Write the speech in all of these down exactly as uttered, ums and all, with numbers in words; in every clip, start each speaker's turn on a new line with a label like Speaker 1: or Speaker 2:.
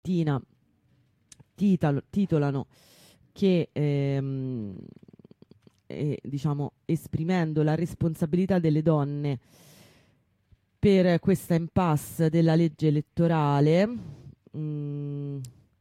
Speaker 1: mattina titolo, titolano che ehm, eh, diciamo esprimendo la responsabilità delle donne per questa impasse della legge elettorale. mm,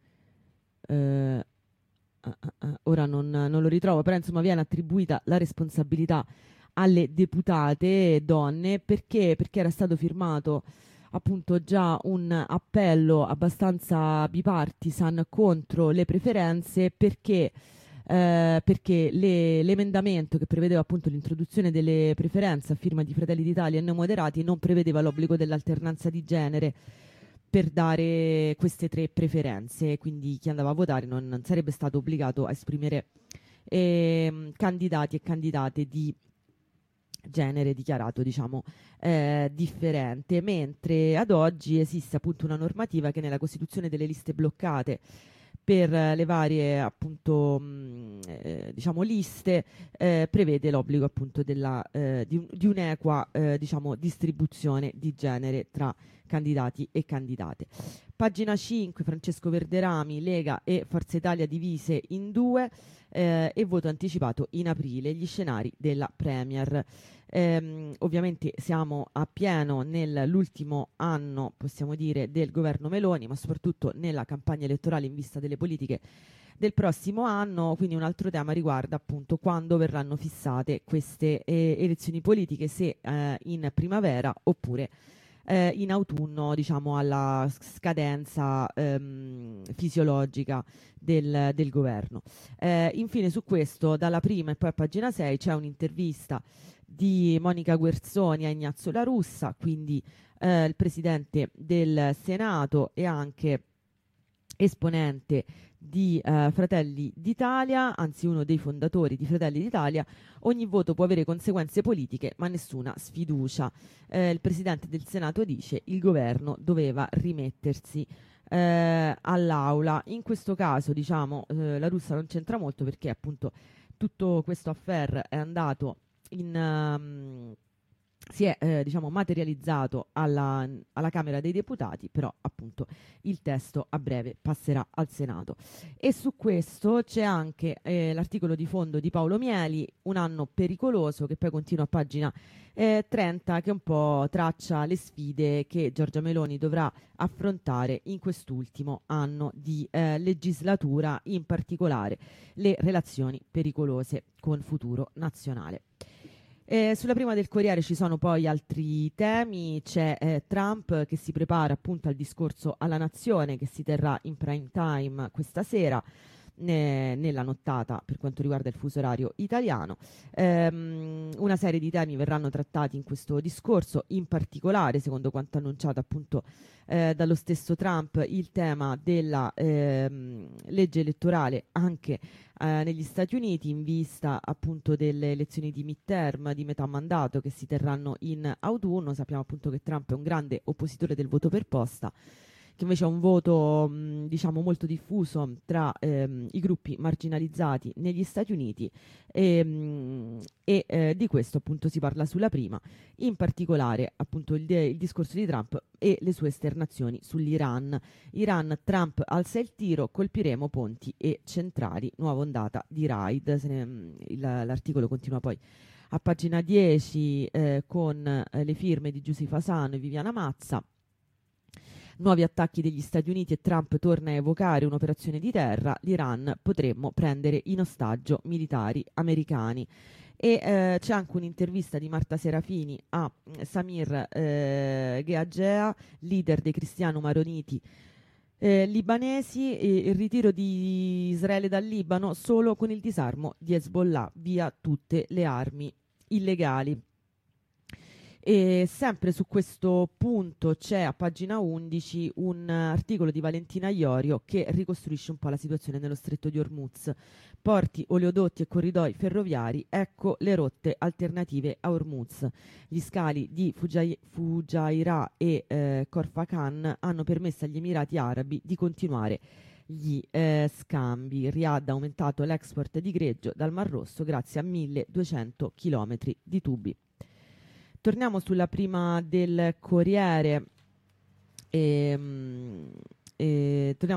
Speaker 1: eh, ah, ah, ah, ora non, non lo ritrovo, però insomma viene attribuita la responsabilità alle deputate donne perché, perché era stato firmato appunto già un appello abbastanza bipartisan contro le preferenze perché, eh, perché le- l'emendamento che prevedeva appunto l'introduzione delle preferenze a firma di Fratelli d'Italia e Noi Moderati non prevedeva l'obbligo dell'alternanza di genere per dare queste tre preferenze, quindi chi andava a votare non, non sarebbe stato obbligato a esprimere ehm, candidati e candidate di genere dichiarato, diciamo, eh, differente, mentre ad oggi esiste appunto una normativa che nella costituzione delle liste bloccate per eh, le varie appunto mh, eh, diciamo liste eh, prevede l'obbligo appunto della, eh, di, un- di un'equa eh, diciamo distribuzione di genere tra candidati e candidate. Pagina cinque, Francesco Verderami, Lega e Forza Italia divise in due eh, e voto anticipato in aprile, gli scenari della Premier. Ehm, ovviamente siamo a pieno nell'ultimo anno, possiamo dire, del governo Meloni, ma soprattutto nella campagna elettorale in vista delle politiche del prossimo anno. Quindi un altro tema riguarda appunto quando verranno fissate queste eh, elezioni politiche, se eh, in primavera oppure eh, in autunno, diciamo alla scadenza ehm, fisiologica del, del governo. Eh, infine su questo, dalla prima e poi a pagina sei, c'è un'intervista di Monica Guerzoni a Ignazio La Russa, quindi eh, il presidente del Senato e anche esponente di eh, Fratelli d'Italia, anzi uno dei fondatori di Fratelli d'Italia. Ogni voto può avere conseguenze politiche, ma nessuna sfiducia. Eh, il presidente del Senato dice il governo doveva rimettersi eh, all'aula. In questo caso, diciamo, eh, La Russa non c'entra molto perché appunto tutto questo affair è andato in, ehm, si è eh, diciamo materializzato alla, alla Camera dei Deputati, però appunto il testo a breve passerà al Senato. E su questo c'è anche eh, l'articolo di fondo di Paolo Mieli, Un anno pericoloso, che poi continua a pagina eh, trenta, che un po' traccia le sfide che Giorgia Meloni dovrà affrontare in quest'ultimo anno di eh, legislatura, in particolare le relazioni pericolose con Futuro Nazionale. Eh, sulla prima del Corriere ci sono poi altri temi, c'è eh, Trump che si prepara appunto al discorso alla nazione che si terrà in prime time questa sera, ne- nella nottata per quanto riguarda il fuso orario italiano. Ehm, una serie di temi verranno trattati in questo discorso, in particolare, secondo quanto annunciato appunto eh, dallo stesso Trump, il tema della ehm, legge elettorale anche eh, negli Stati Uniti in vista appunto delle elezioni di midterm di metà mandato che si terranno in autunno. Sappiamo appunto che Trump è un grande oppositore del voto per posta, che invece è un voto mh, diciamo molto diffuso tra ehm, i gruppi marginalizzati negli Stati Uniti e, mh, e eh, di questo appunto si parla sulla prima, in particolare appunto il, de- il discorso di Trump e le sue esternazioni sull'Iran. Iran, Trump alza il tiro, colpiremo ponti e centrali, nuova ondata di raid. Se ne- mh, il- l'articolo continua poi a pagina dieci eh, con eh, le firme di Giusy Fasano e Viviana Mazza. Nuovi attacchi degli Stati Uniti e Trump torna a evocare un'operazione di terra. L'Iran potremmo prendere in ostaggio militari americani. E eh, c'è anche un'intervista di Marta Serafini a mm, Samir eh, Geagea, leader dei cristiano maroniti eh, libanesi, e il ritiro di Israele dal Libano solo con il disarmo di Hezbollah, via tutte le armi illegali. E sempre su questo punto c'è a pagina undici un articolo di Valentina Iorio che ricostruisce un po' la situazione nello stretto di Hormuz. Porti, oleodotti e corridoi ferroviari, ecco le rotte alternative a Hormuz. Gli scali di Fujai- Fujairah e eh, Corfacan hanno permesso agli Emirati Arabi di continuare gli eh, scambi. Riyadh ha aumentato l'export di greggio dal Mar Rosso grazie a milleduecento chilometri di tubi. Torniamo sulla prima del Corriere. E, e, torniamo